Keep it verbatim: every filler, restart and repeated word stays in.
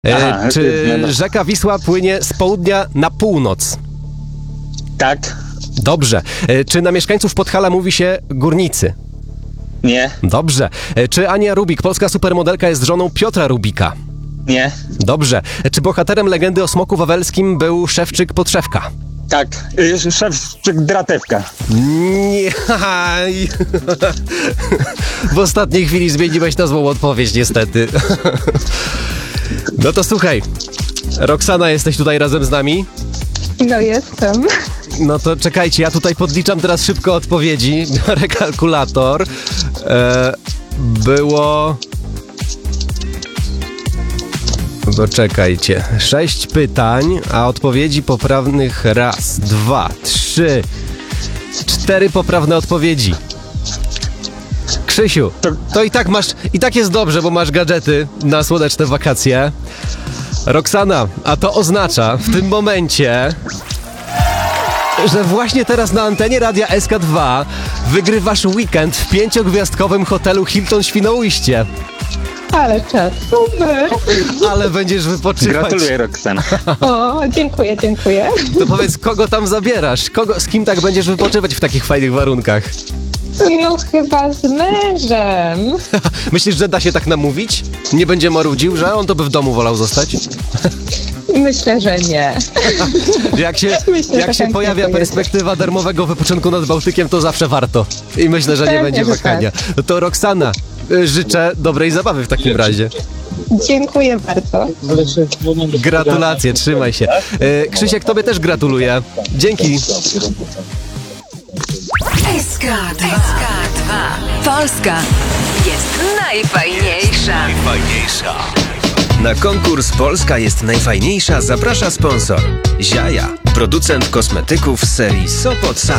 E, Aha, czy no, no. rzeka Wisła płynie z południa na północ? Tak. Dobrze. E, czy na mieszkańców Podhala mówi się górnicy? Nie. Dobrze. E, czy Ania Rubik, polska supermodelka, jest żoną Piotra Rubika? Nie. Dobrze. E, czy bohaterem legendy o smoku wawelskim był Szewczyk Podszewka? Tak. Y, Szewczyk Dratewka. Nie. W ostatniej chwili zmieniłeś na złą odpowiedź, niestety. No to słuchaj. Roxana, jesteś tutaj razem z nami? No jestem. No to czekajcie, ja tutaj podliczam teraz szybko odpowiedzi. Biorę kalkulator. E, było... No czekajcie. Sześć pytań, a odpowiedzi poprawnych raz, dwa, trzy, cztery poprawne odpowiedzi. Krzysiu, to i tak masz, i tak jest dobrze, bo masz gadżety na słoneczne wakacje. Roxana, a to oznacza w tym momencie, że właśnie teraz na antenie Radia S K dwa wygrywasz weekend w pięciogwiazdkowym hotelu Hilton Świnoujście. Ale czas. Super. Ale będziesz wypoczywać. Gratuluję, Roxana. O, dziękuję, dziękuję. To powiedz, kogo tam zabierasz? Kogo, z kim tak będziesz wypoczywać w takich fajnych warunkach? No chyba z mężem. Myślisz, że da się tak namówić? Nie będzie marudził, że on to by w domu wolał zostać? Myślę, że nie. Jak się, Myślę, jak że się chętnie pojawia pojedzie. perspektywa darmowego wypoczynku nad Bałtykiem, to zawsze warto. I myślę, że nie Pewnie, będzie że wakania. No to Roxana, y, życzę dobrej zabawy w takim razie. Dziękuję bardzo. Gratulacje, trzymaj się. Y, Krzysiek, tobie też gratuluję. Dzięki. S K dwa. Polska jest najfajniejsza. Najfajniejsza. Na konkurs Polska jest najfajniejsza zaprasza sponsor Ziaja, producent kosmetyków z serii Sopot Sam.